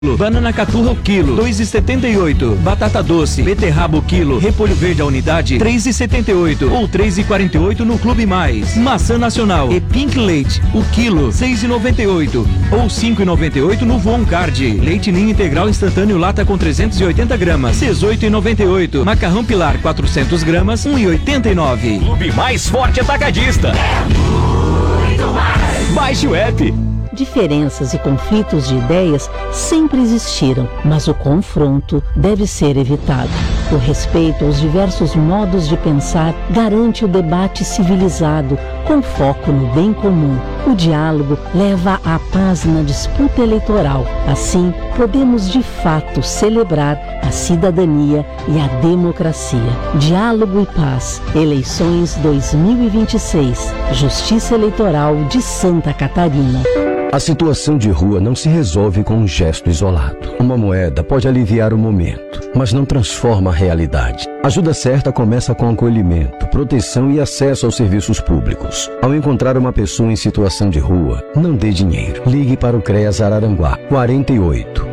Banana caturra o quilo, 2,78. Batata doce, beterraba o quilo, repolho verde a unidade, 3,78 ou 3,48 no Clube Mais. Maçã nacional e Pink Leite, o quilo, 6,98 ou 5,98 no Voon Card. Leite ninho integral instantâneo lata com 380 gramas, 18,98. Macarrão Pilar 400 gramas, 1,89. Clube Mais Forte Atacadista. É muito mais. Baixe o app. Diferenças e conflitos de ideias sempre existiram, mas o confronto deve ser evitado. O respeito aos diversos modos de pensar garante o debate civilizado, com foco no bem comum. O diálogo leva à paz na disputa eleitoral. Assim, podemos de fato celebrar a cidadania e a democracia. Diálogo e paz. Eleições 2026. Justiça Eleitoral de Santa Catarina. A situação de rua não se resolve com um gesto isolado. Uma moeda pode aliviar o momento, mas não transforma a realidade. A ajuda certa começa com acolhimento, proteção e acesso aos serviços públicos. Ao encontrar uma pessoa em situação de rua, não dê dinheiro. Ligue para o CREAS Araranguá 48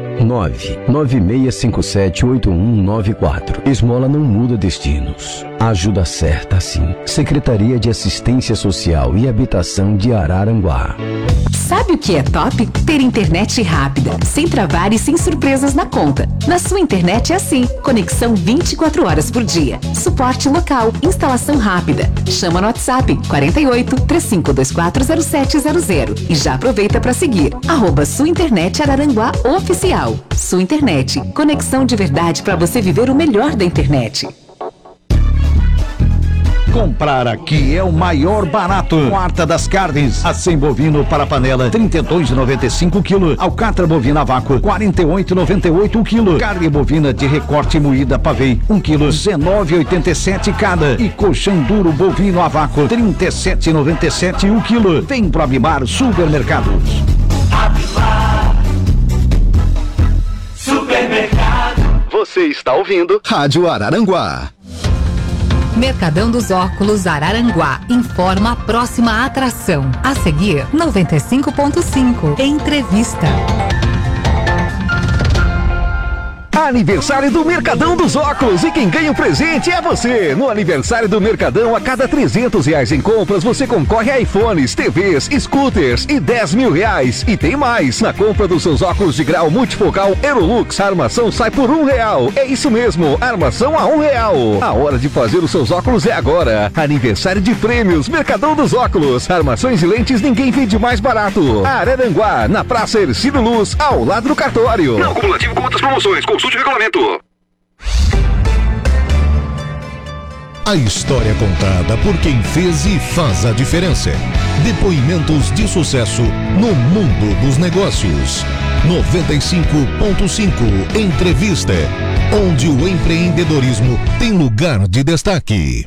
996578194. Esmola não muda destinos. A ajuda certa, sim. Secretaria de Assistência Social e Habitação de Araranguá. Sabe o que é top? Ter internet rápida, sem travar e sem surpresas na conta. Na sua internet é assim, conexão 24 horas por dia. Suporte local, instalação rápida. Chama no WhatsApp 48 35240700 e já aproveita para seguir @Sua Internet Araranguá Oficial. Sua Internet, conexão de verdade para você viver o melhor da internet. Comprar aqui é o maior barato. Quarta das carnes. Acém bovino para panela, 32,95 kg. Alcatra bovina a vácuo, 48,98 kg. Carne bovina de recorte moída pavê, 1 kg, 19,87 cada. E colchão duro bovino a vácuo, 37,97 o quilo. Vem pro Abimar Supermercados. Abimar Supermercado. Você está ouvindo Rádio Araranguá. Mercadão dos Óculos Araranguá informa a próxima atração. A seguir, 95.5. Entrevista. Aniversário do Mercadão dos Óculos e quem ganha o presente é você. No aniversário do Mercadão, a cada R$300 em compras, você concorre a iPhones, TVs, scooters e R$10 mil. E tem mais, na compra dos seus óculos de grau multifocal Aerolux, a armação sai por R$1. É isso mesmo, armação a R$1. A hora de fazer os seus óculos é agora. Aniversário de prêmios, Mercadão dos Óculos. Armações e lentes ninguém vende mais barato. Araranguá, na Praça Hercílio Luz, ao lado do cartório. Não cumulativo com outras promoções, consulte o regulamento. A história contada por quem fez e faz a diferença. Depoimentos de sucesso no mundo dos negócios. 95.5 Entrevista, onde o empreendedorismo tem lugar de destaque.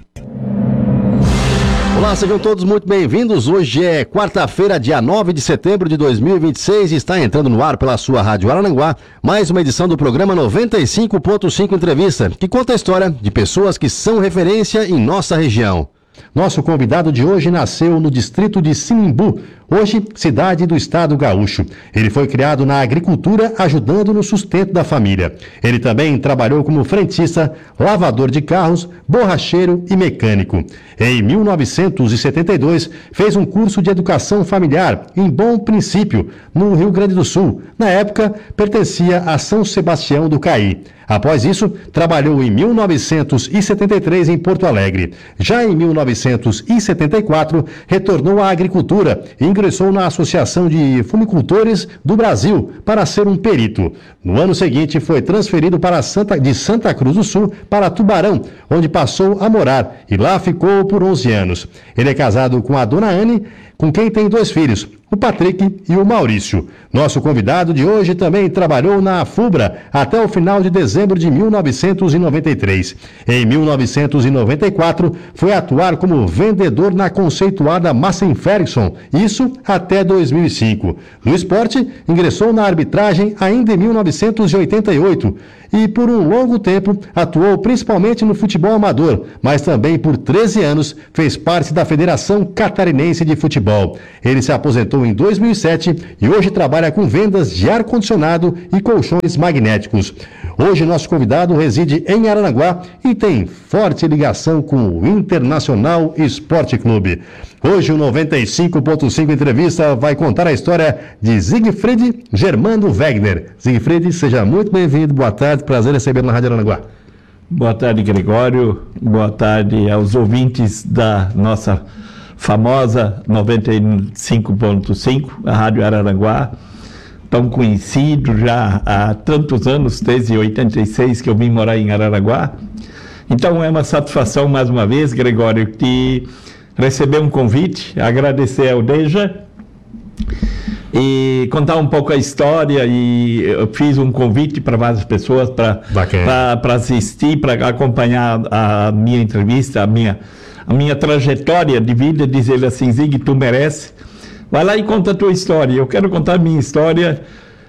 Olá, sejam todos muito bem-vindos. Hoje é quarta-feira, dia 9 de setembro de 2026 e está entrando no ar pela sua Rádio Araranguá mais uma edição do programa 95.5 Entrevista, que conta a história de pessoas que são referência em nossa região. Nosso convidado de hoje nasceu no distrito de Sinimbu, hoje cidade do estado gaúcho. Ele foi criado na agricultura, ajudando no sustento da família. Ele também trabalhou como frentista, lavador de carros, borracheiro e mecânico. Em 1972, fez um curso de educação familiar em Bom Princípio, no Rio Grande do Sul. Na época, pertencia a São Sebastião do Caí. Após isso, trabalhou em 1973 em Porto Alegre. Já em 1974, retornou à agricultura e ingressou na Associação de Fumicultores do Brasil para ser um perito. No ano seguinte, foi transferido de Santa Cruz do Sul para Tubarão, onde passou a morar e lá ficou por 11 anos. Ele é casado com a dona Anne, com quem tem 2 filhos, o Patrick e o Maurício. Nosso convidado de hoje também trabalhou na FUBRA até o final de dezembro de 1993. Em 1994, foi atuar como vendedor na conceituada Massey Ferguson, isso até 2005. No esporte, ingressou na arbitragem ainda em 1988 e por um longo tempo atuou principalmente no futebol amador, mas também por 13 anos fez parte da Federação Catarinense de Futebol. Ele se aposentou nasceu em 2007 e hoje trabalha com vendas de ar-condicionado e colchões magnéticos. Hoje nosso convidado reside em Araranguá e tem forte ligação com o Internacional Esporte Clube. Hoje o 95.5 Entrevista vai contar a história de Siegfried Germano Wegner. Siegfried, seja muito bem-vindo, boa tarde, prazer recebê-lo na Rádio Araranguá. Boa tarde, Gregório, boa tarde aos ouvintes da nossa famosa 95.5, a Rádio Araranguá, tão conhecido já há tantos anos, desde 86 que eu vim morar em Araranguá. Então é uma satisfação mais uma vez, Gregório, de receber um convite, agradecer ao Deja e contar um pouco a história. E eu fiz um convite para várias pessoas para assistir, para acompanhar a minha entrevista, a minha trajetória de vida, dizer assim: Zig, tu merece, vai lá e conta a tua história. Eu quero contar a minha história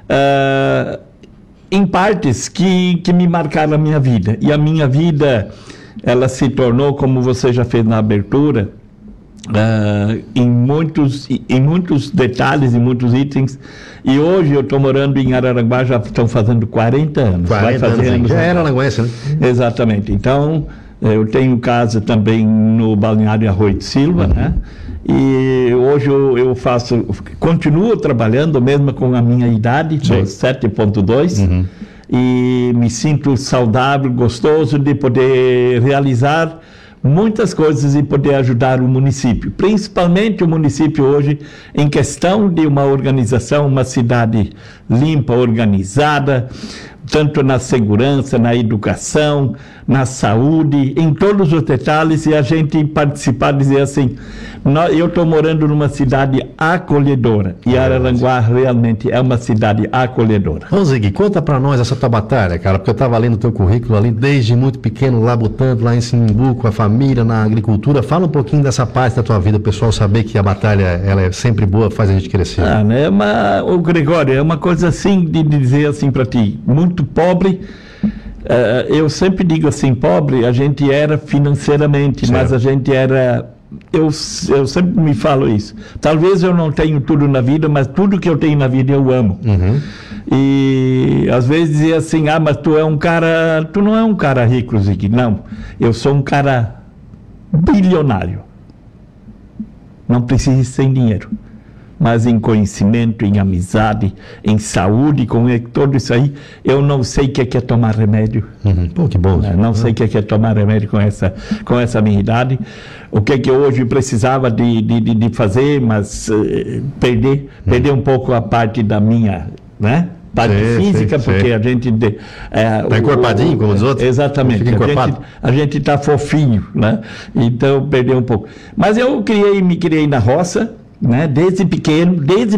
em partes que me marcaram a minha vida. E a minha vida, ela se tornou, como você já fez na abertura, em muitos detalhes, em muitos itens. E hoje eu estou morando em Araranguá, já estão fazendo 40 anos. 40 anos, já era araranguense, né? Exatamente. Então, eu tenho casa também no Balneário Arroio de Silva, né? E hoje eu continuo trabalhando mesmo com a minha idade, 7.2, e me sinto saudável, gostoso de poder realizar muitas coisas e poder ajudar o município, principalmente o município hoje em questão de uma organização, uma cidade limpa, organizada, tanto na segurança, na educação, na saúde, em todos os detalhes, e a gente participar, dizer assim, eu estou morando numa cidade acolhedora, e Araranguá realmente é uma cidade acolhedora. Ô Zig, conta pra nós essa tua batalha, cara, porque eu estava lendo o teu currículo ali, desde muito pequeno, labutando lá em Sinimbu, com a família, na agricultura. Fala um pouquinho dessa parte da tua vida, o pessoal saber que a batalha, ela é sempre boa, faz a gente crescer. O Gregório, é uma coisa assim, de dizer assim pra ti, muito pobre. Eu sempre digo assim, pobre a gente era financeiramente, certo, mas a gente era, eu sempre me falo isso, talvez eu não tenho tudo na vida, mas tudo que eu tenho na vida eu amo. E às vezes dizia assim, mas tu não é um cara rico, Zig. Não, eu sou um cara bilionário, não preciso sem dinheiro, mas em conhecimento, em amizade, em saúde, com tudo isso aí, eu não sei o que é tomar remédio. Pô, que bom. Não sei o que é tomar remédio com essa minha idade. O que é que eu hoje precisava de fazer, mas perder um pouco a parte da minha, né? Parte física, porque a gente... Está encorpadinho, como os outros? Exatamente. A gente está fofinho, né? Então, perder um pouco. Mas eu me criei na roça, né? Desde pequeno,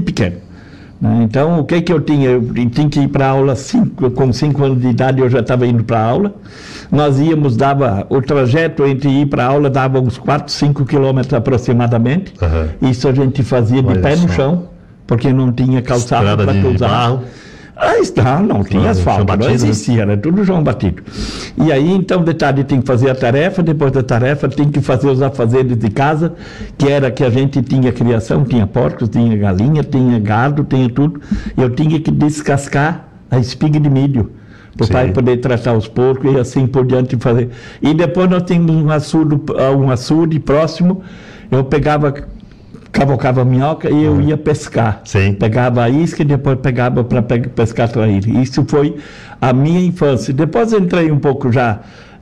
né? Então, o que eu tinha? Eu tinha que ir para a aula com 5 anos de idade, eu já estava indo para a aula. Nós o trajeto entre ir para a aula dava uns 4, 5 quilômetros aproximadamente. Isso a gente fazia de pé no chão, porque não tinha calçado para usar. Barro. Não tinha asfalto, não existia, era tudo chão batido. E aí, então, detalhe, tem que fazer a tarefa, depois da tarefa tem que fazer os afazeres de casa, que era que a gente tinha criação, tinha porcos, tinha galinha, tinha gado, tinha tudo. Eu tinha que descascar a espiga de milho, para o pai poder tratar os porcos e assim por diante fazer. E depois nós tínhamos um açude próximo, eu cavocava minhoca e eu ia pescar. Pegava a isca e depois pegava para pescar traíra. Isso foi a minha infância. Depois entrei um pouco já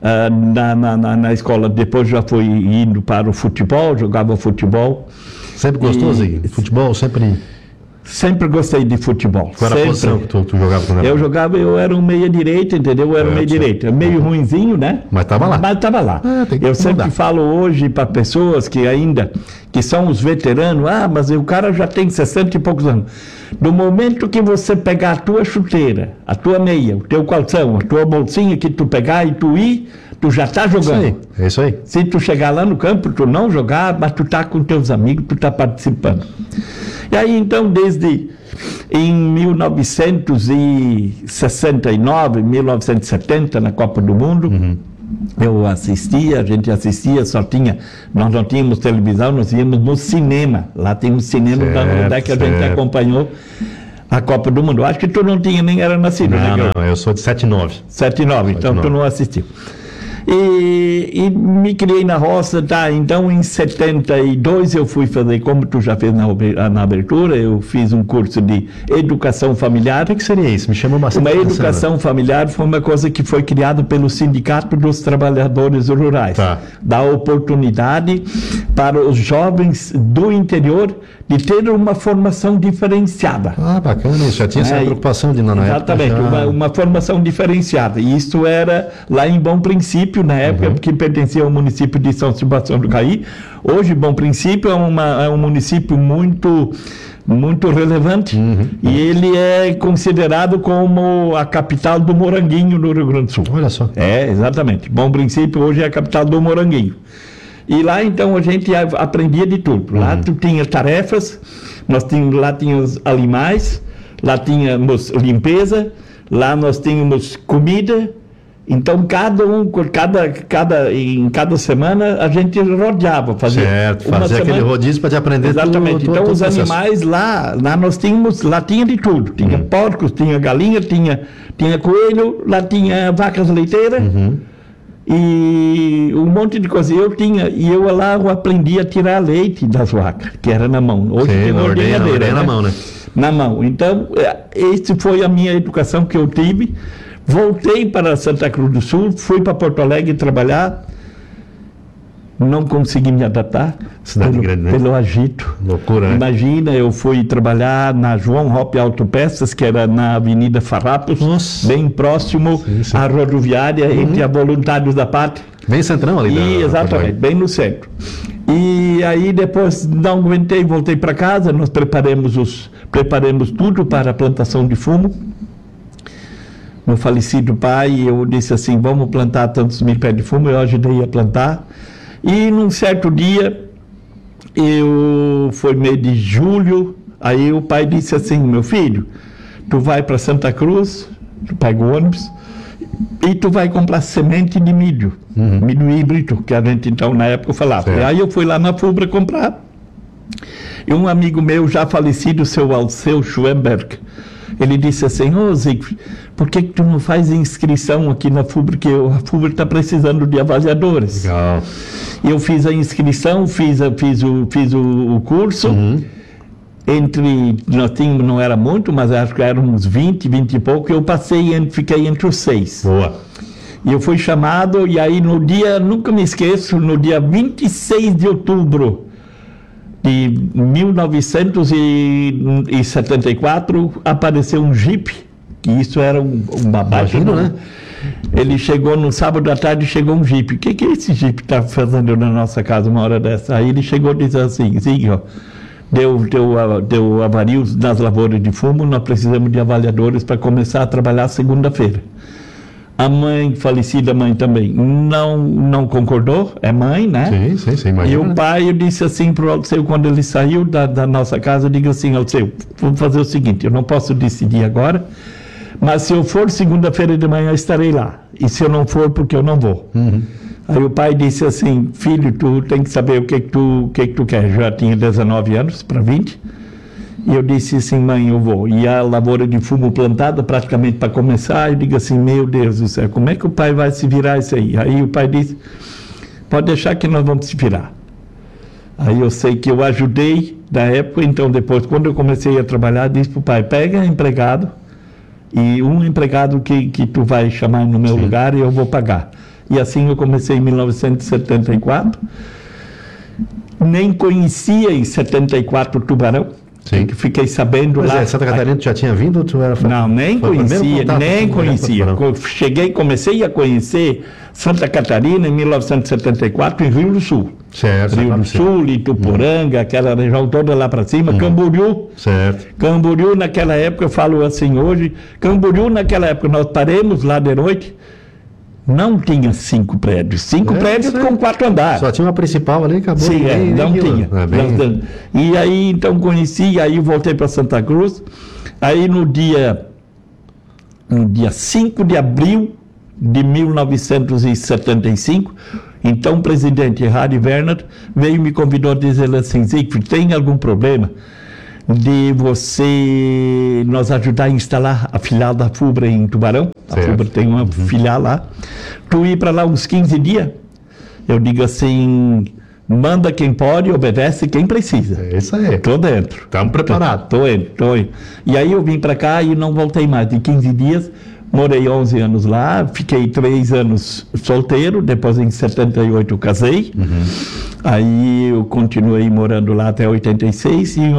na escola, depois já fui indo para o futebol, jogava futebol. Sempre gostou, Zig? Futebol sempre... Sempre gostei de futebol. Qual era a posição que tu jogava quando era? Eu era um meia-direita, entendeu? Eu era um meia-direita. Meio ruinzinho, né? Mas estava lá. Eu sempre falo hoje para pessoas que são os veteranos, mas o cara já tem 60 e poucos anos. Do momento que você pegar a tua chuteira, a tua meia, o teu calção, a tua bolsinha que tu pegar e tu ir, tu já está jogando. É isso aí. Se tu chegar lá no campo, tu não jogar, mas tu tá com teus amigos, tu tá participando. E aí, então, desde em 1969, 1970, na Copa do Mundo, a gente assistia, nós não tínhamos televisão, nós íamos no cinema. Lá tem um cinema onde é que a gente acompanhou a Copa do Mundo. Acho que tu não tinha, nem era nascido, né? Não, eu sou de 79. 79, então tu não assistiu. E me criei na roça, tá? Então em 72 eu fui fazer, como tu já fez na abertura, eu fiz um curso de educação familiar. O que seria isso? Me chama bastante. Uma educação familiar foi uma coisa que foi criada pelo Sindicato dos Trabalhadores Rurais. Tá. Dá oportunidade para os jovens do interior de ter uma formação diferenciada. Ah, bacana, isso já tinha essa preocupação de na época. Exatamente, uma formação diferenciada. E isso era lá em Bom Princípio, na época que pertencia ao município de São Sebastião do Caí. Hoje, Bom Princípio é um município muito relevante e ele é considerado como a capital do moranguinho no Rio Grande do Sul. Olha só. É, exatamente. Bom Princípio hoje é a capital do moranguinho. E lá, então, a gente aprendia de tudo. Lá tu tinha tarefas, lá tínhamos animais, lá tínhamos limpeza, lá nós tínhamos comida. Então, em cada semana, a gente rodeava. Fazia aquele rodízio para te aprender. Exatamente. Então, os animais lá tinha de tudo. Tinha porcos, tinha galinha, tinha coelho, lá tinha vacas leiteiras. E um monte de coisa. Eu aprendi a tirar leite das vacas, que era na mão. Hoje tem uma ordenhadeira, né? Na mão, né? Na mão. Então, essa foi a minha educação que eu tive. Voltei para Santa Cruz do Sul, fui para Porto Alegre trabalhar. Não consegui me adaptar. Cidade grande, né? Pelo agito. Loucura, né? Imagina, eu fui trabalhar na João Hoppe Autopeças, que era na Avenida Farrapos, bem próximo à rodoviária, entre a Voluntários da Pátria. Bem centrão ali. Exatamente, bem no centro. E aí depois não aguentei, voltei para casa, nós preparamos tudo para a plantação de fumo. Meu falecido pai, eu disse assim, vamos plantar tantos mil pés de fumo, eu ajudei a plantar. E num certo dia, foi mês de julho, aí o pai disse assim, meu filho, tu vai para Santa Cruz, tu pega o ônibus, e tu vai comprar semente de milho, milho híbrido, que a gente então na época falava. E aí eu fui lá na FUBRA comprar, e um amigo meu já falecido, o seu Alceu Schwemberg, ele disse assim, Siegfried, por que tu não faz inscrição aqui na FUBRA, que a FUBRA está precisando de avaliadores. Legal. Eu fiz a inscrição, fiz o curso, nós tínhamos, não era muito, mas acho que eram uns 20 e pouco, eu fiquei entre os 6. Boa. E eu fui chamado, e aí nunca me esqueço, no dia 26 de outubro de 1974, apareceu um Jeep, que isso era uma baixa, né? Ele chegou no sábado à tarde, chegou um Jeep. O que esse Jeep está fazendo na nossa casa uma hora dessa? Aí ele chegou e disse assim, deu avario nas lavouras de fumo, nós precisamos de avaliadores para começar a trabalhar segunda-feira. A mãe, falecida mãe também, não concordou, é mãe, né? Sim, imagina. E o pai, eu disse assim para o Alceu, quando ele saiu da nossa casa, eu digo assim, Alceu, vamos fazer o seguinte, eu não posso decidir agora, mas se eu for segunda-feira de manhã, estarei lá. E se eu não for, porque eu não vou. Aí o pai disse assim, filho, tu tem que saber o que tu quer. Já tinha 19 anos para 20. E eu disse assim, mãe, eu vou. E a lavoura de fumo plantada, praticamente para começar, eu digo assim, meu Deus do céu, como é que o pai vai se virar isso aí? Aí o pai disse, pode deixar que nós vamos se virar. Aí eu sei que eu ajudei da época, então depois, quando eu comecei a trabalhar, disse para o pai, pega empregado, e um empregado que tu vai chamar no meu lugar e eu vou pagar. E assim eu comecei em 1974, nem conhecia em 74 Tubarão. Sim. Fiquei sabendo lá. Santa Catarina tu já tinha vindo ou tu era... Não, nem conhecia. Comecei a conhecer Santa Catarina em 1974 em Rio do Sul. Certo. Rio do Sul, Ituporanga, aquela região toda lá para cima, Camboriú. Certo. Camboriú naquela época, eu falo assim hoje, Camboriú naquela época, nós paramos lá de noite, não tinha 5 prédios. 5 prédios com 4 andares. Só tinha uma principal ali, acabou. Sim, não tinha. E aí, então, conheci, aí voltei para Santa Cruz. Aí, no dia 5 de abril de 1975, então o presidente Harry Werner veio e me convidou dizendo assim: Siegfried, tem algum problema de você nos ajudar a instalar a filial da FUBRA em Tubarão? A FUBRA tem uma filial lá. Tu ir para lá uns 15 dias? Eu digo assim: manda quem pode, obedece quem precisa. É isso aí. Tô dentro. Estamos preparados. Tô indo. E aí eu vim para cá e não voltei mais. De 15 dias, morei 11 anos lá, fiquei 3 anos solteiro, depois em 78 casei. Aí eu continuei morando lá até 86, e em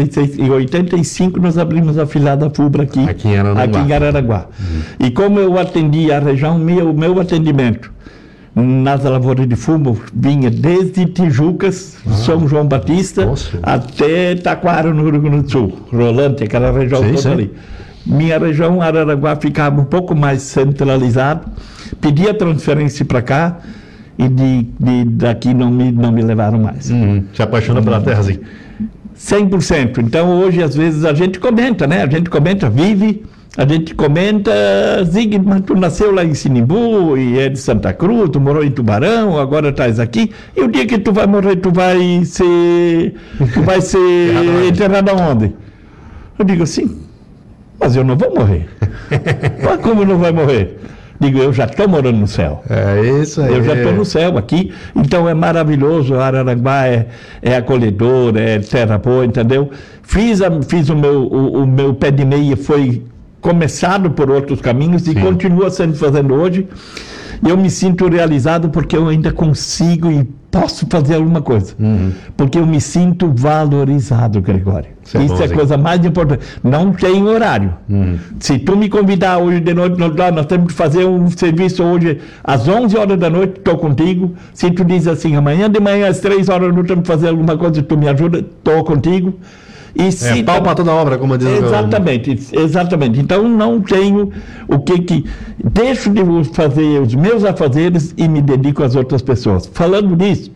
85 nós abrimos a filial da FUBRA aqui em Araranguá. E como eu atendi a região, meu atendimento nas lavouras de fumo vinha desde Tijucas, São João Batista, até Taquara, no Rio Grande do Sul, Rolante, aquela região toda ali. Minha região, Araranguá, ficava um pouco mais centralizado, pedia transferência para cá, e daqui não me levaram mais. Se apaixona pela terra, assim? 100%. Então hoje, às vezes, a gente comenta, né? A gente comenta, a gente comenta, Zig, mas tu nasceu lá em Sinimbu, e é de Santa Cruz, tu morou em Tubarão, agora estás aqui, e o dia que tu vai morrer, tu vai ser enterrado aonde? Eu digo assim, mas eu não vou morrer. Mas como não vai morrer? Digo, eu já estou morando no céu. É isso aí. Eu já estou no céu aqui, então é maravilhoso. Araranguá é acolhedor, é terra boa, entendeu? Fiz o meu pé de meia, foi começado por outros caminhos e continua sendo fazendo hoje. E eu me sinto realizado porque eu ainda consigo e posso fazer alguma coisa. Porque eu me sinto valorizado, Gregório. Isso é a coisa mais importante. Não tem horário. Se tu me convidar hoje de noite, nós temos que fazer um serviço hoje às 11 horas da noite, estou contigo. Se tu diz assim, amanhã de manhã às 3 horas nós temos que fazer alguma coisa, tu me ajuda, estou contigo. E se pau para toda obra, como diz exatamente. Então não tenho o que deixo de fazer os meus afazeres e me dedico às outras pessoas. Falando nisso,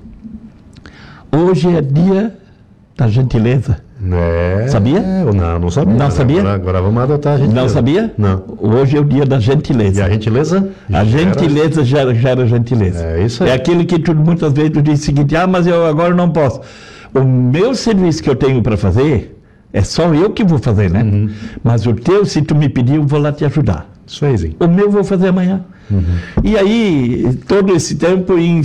hoje é dia da gentileza. Sabia? Não sabia. Não sabia? Agora vamos adotar a gentileza. Não sabia? Não. Hoje é o dia da gentileza. E a gentileza? A gentileza gera gentileza. É isso aí. É aquilo que tu muitas vezes tu diz o seguinte: mas eu agora não posso. O meu serviço que eu tenho para fazer, é só eu que vou fazer, né? Mas o teu, se tu me pedir, eu vou lá te ajudar. Isso aí, sim. O meu eu vou fazer amanhã. E aí, todo esse tempo, em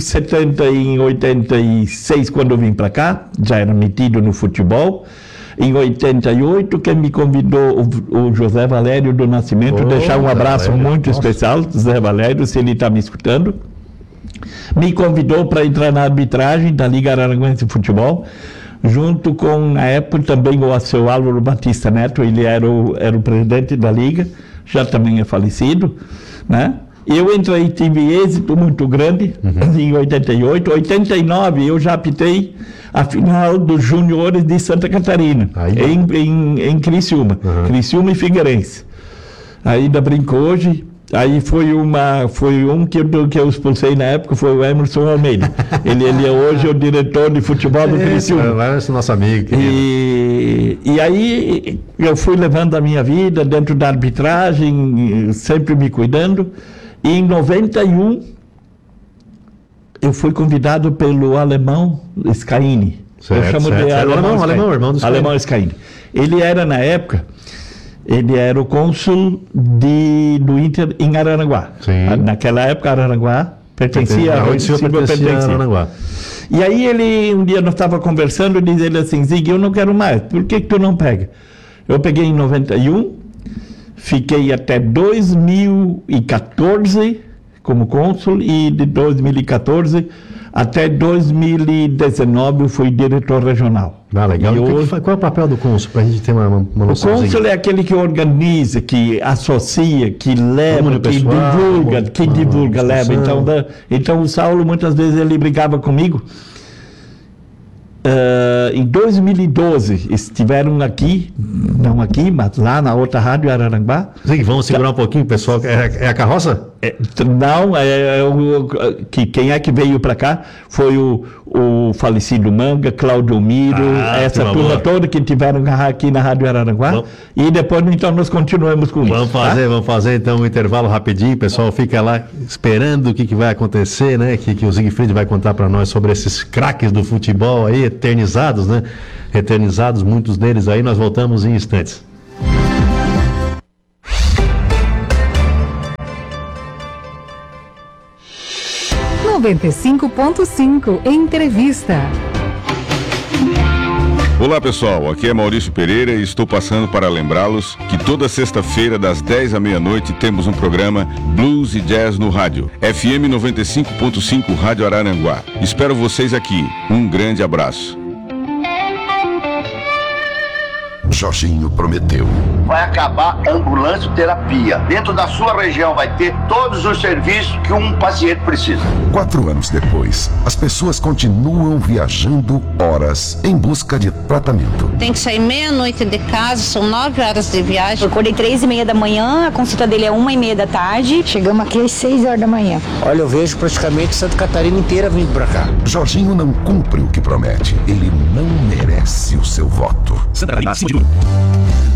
86, quando eu vim para cá, já era metido no futebol. Em 88, quem me convidou, o José Valério do Nascimento, deixar um abraço muito especial, José Valério, se ele está me escutando. Me convidou para entrar na arbitragem da Liga Araranguense de Futebol, junto com, na época, também o seu Álvaro Batista Neto. Ele era o presidente da Liga, já também é falecido, né? Eu entrei, tive êxito muito grande em 88. 89 eu já apitei a final dos juniores de Santa Catarina, em Criciúma, Criciúma e Figueirense. Ainda brinco hoje. Aí foi um que eu expulsei na época, foi o Emerson Almeida. Ele é hoje o diretor de futebol do Criciúma. É esse nosso amigo. E aí eu fui levando a minha vida dentro da arbitragem, sempre me cuidando. E em 91 eu fui convidado pelo alemão Scaini. Eu chamo de alemão, irmão do Scaini. Alemão Scaini. Ele era, na época, o cônsul do Inter em Araranguá. Naquela época, Araranguá pertencia a Araranguá. E aí um dia nós estávamos conversando, e diz ele assim: Zig, eu não quero mais, por que tu não pega? Eu peguei em 91, fiquei até 2014 como cônsul, e de 2014 até 2019 eu fui diretor regional. Legal. Qual é o papel do cônsul, para a gente ter uma noção? O cônsul é aquele que organiza, que associa, que leva, que divulga, leva. Então o Saulo, muitas vezes, ele brigava comigo. Em 2012, estiveram aqui, não aqui, mas lá na outra rádio Araranguá. Sim, vamos segurar um pouquinho, pessoal. É a carroça? Não, quem é que veio para cá foi o falecido Manga, Cláudio Miro, essa turma toda que tiveram aqui na Rádio Araranguá. E depois, então, nós continuamos com isso. Vamos fazer então um intervalo rapidinho. O pessoal fica lá esperando o que vai acontecer, né? Que o Siegfried vai contar para nós sobre esses craques do futebol aí, eternizados, né? Eternizados, muitos deles aí. Nós voltamos em instantes. Entrevista. Olá pessoal, aqui é Maurício Pereira e estou passando para lembrá-los que toda sexta-feira das 10 à meia-noite temos um programa Blues e Jazz no rádio, FM 95.5 Rádio Araranguá. Espero vocês aqui. Um grande abraço. Jorginho prometeu. Vai acabar a ambulância-terapia. Dentro da sua região vai ter todos os serviços que um paciente precisa. 4 anos depois, as pessoas continuam viajando horas em busca de tratamento. Tem que sair meia-noite de casa, são 9 horas de viagem. Eu acordei 3h30 da manhã, a consulta dele é 1h30 da tarde. Chegamos aqui às 6 horas da manhã. Olha, eu vejo praticamente Santa Catarina inteira vindo pra cá. Jorginho não cumpre o que promete. Ele não merece o seu voto. Santa Catarina, acima de tudo.